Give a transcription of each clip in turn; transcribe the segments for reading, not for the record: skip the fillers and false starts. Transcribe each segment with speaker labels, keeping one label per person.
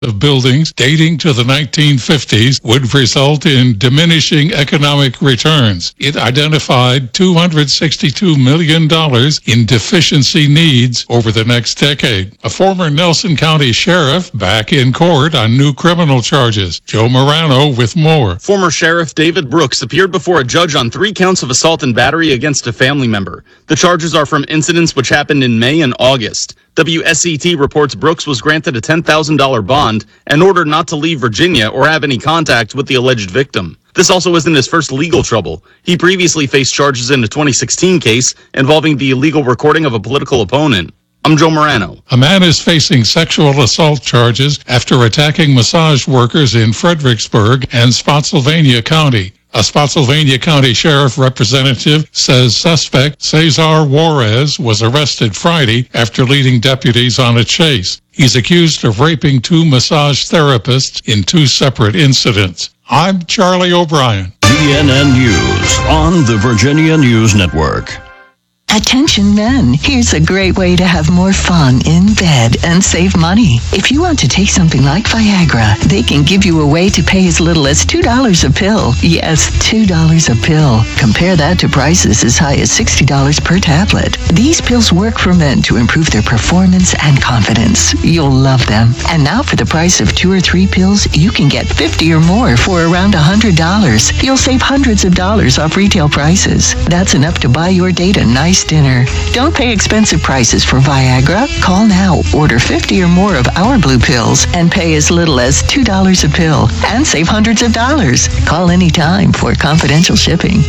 Speaker 1: of buildings dating to the 1950s would result in diminishing economic returns. It identified $262 million in deficiency needs over the next decade. A former Nelson County sheriff back in court on new criminal charges. Joe Morano with more.
Speaker 2: Former Sheriff David Brooks appeared before a judge on 3 counts of assault and battery against a family member. The charges are from incidents which happened in May and August. WSET reports Brooks was granted a $10,000 bond and ordered not to leave Virginia or have any contact with the alleged victim. This also isn't his first legal trouble. He previously faced charges in a 2016 case involving the illegal recording of a political opponent. I'm Joe Morano.
Speaker 1: A man is facing sexual assault charges after attacking massage workers in Fredericksburg and Spotsylvania County. A Spotsylvania County Sheriff representative says suspect Cesar Juarez was arrested Friday after leading deputies on a chase. He's accused of raping 2 massage therapists in 2 separate incidents. I'm Charlie O'Brien.
Speaker 3: CNN News on the Virginia News Network.
Speaker 4: Attention men, here's a great way to have more fun in bed and save money. If you want to take something like Viagra, they can give you a way to pay as little as $2 a pill. Yes, $2 a pill. Compare that to prices as high as $60 per tablet. These pills work for men to improve their performance and confidence. You'll love them. And now for the price of 2 or 3 pills, you can get 50 or more for around $100. You'll save hundreds of dollars off retail prices. That's enough to buy your date a nice dinner. Don't pay expensive prices for Viagra. Call now, order 50 or more of our blue pills, and pay as little as $2 a pill, and save hundreds of dollars. Call anytime for confidential shipping.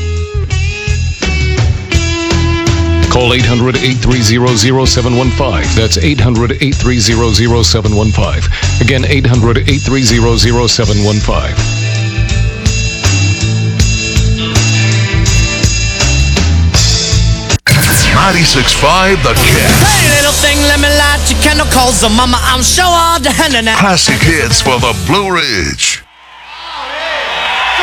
Speaker 5: Call 800-830-0715. That's 800-830-0715. Again, 800-830-0715.
Speaker 6: 96.5 The Kiss.
Speaker 7: Hey, little thing, let me light your candle, cause mama, I'm sure all the henna now.
Speaker 6: Classic hits for the Blue Ridge.